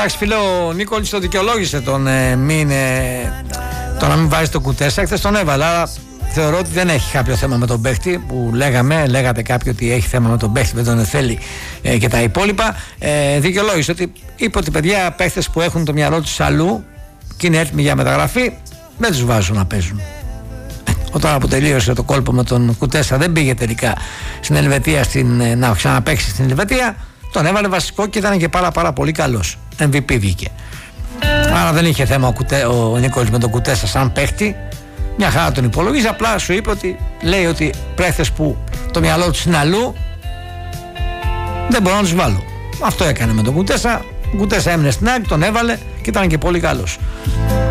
Εντάξει, φίλε, ο Νίκολης το δικαιολόγησε το να μην βάζει το Κουτέσα. Χθες τον έβαλα, αλλά θεωρώ ότι δεν έχει κάποιο θέμα με τον παίχτη που λέγατε κάποιοι ότι έχει θέμα με τον παίχτη, δεν τον θέλει και τα υπόλοιπα. Δικαιολόγησε ότι είπε ότι παιδιά παίχτες που έχουν το μυαλό τους αλλού και είναι έτοιμοι για μεταγραφή, δεν τους βάζουν να παίζουν. Όταν αποτελείωσε το κόλπο με τον Κουτέσα, δεν πήγε τελικά στην Ελβετία να ξαναπαίξει στην Ελβετία. Τον έβαλε βασικό και ήταν και πάρα πολύ καλός. MVP βγήκε. Άρα δεν είχε θέμα ο Νίκολης με τον Κουτέσα σαν παίχτη. Μια χαρά τον υπολογίζει. Απλά σου είπε ότι λέει ότι παίχτες που το μυαλό τους είναι αλλού δεν μπορώ να τους βάλω. Αυτό έκανε με τον Κουτέσα. Ο Κουτέσα έμεινε στην ΑΕΚ, τον έβαλε και ήταν και πολύ καλός.